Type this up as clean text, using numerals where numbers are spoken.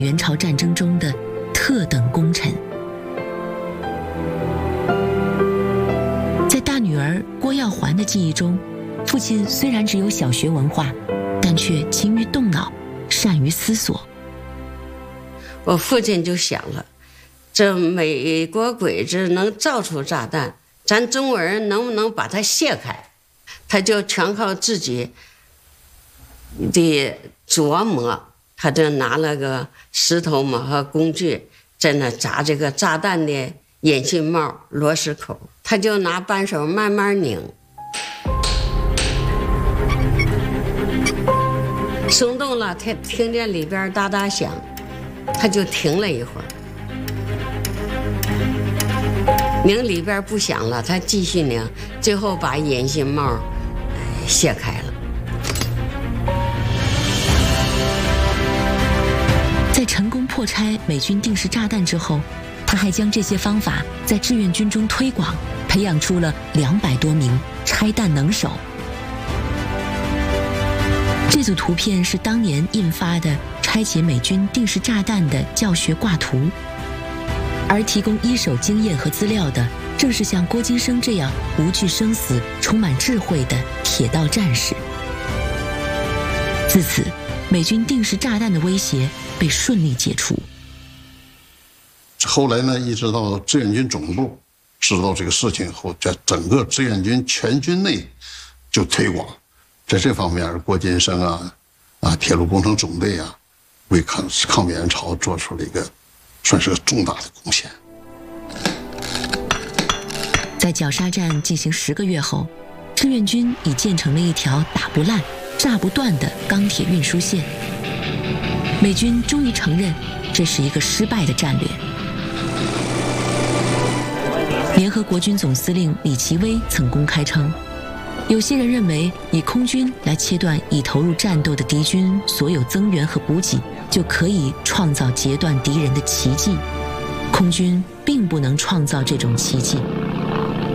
元朝战争中的特等功臣。在大女儿郭耀环的记忆中，父亲虽然只有小学文化，但却勤于动脑，善于思索。 我父亲就想了，这美国鬼子能造出炸弹，咱中国人能不能把它卸开？他就全靠自己的琢磨，他就拿了个石头嘛和工具，在那扎这个炸弹的引信帽螺丝口，他就拿扳手慢慢拧，松动了，他听见里边哒哒响，他就停了一会儿，拧里边不响了，他继续拧，最后把引信帽卸开了。 在成功破拆美军定时炸弹之后，他还将这些方法在志愿军中推广，培养出了200多名拆弹能手。这组图片是当年印发的拆解美军定时炸弹的教学挂图，而提供一手经验和资料的，正是像郭金生这样无惧生死、充满智慧的铁道战士。自此，美军定时炸弹的威胁被顺利解除。 后来呢，一直到志愿军总部知道这个事情后，在整个志愿军全军内就推广。在这方面，郭金生铁路工程总队为抗美援朝做出了一个算是个重大的贡献。 在角沙战进行10个月后，志愿军已建成了一条打不烂、炸不断的钢铁运输线。美军终于承认这是一个失败的战略。联合国军总司令李奇微曾公开称，有些人认为以空军来切断已投入战斗的敌军所有增援和补给，就可以创造截断敌人的奇迹。空军并不能创造这种奇迹，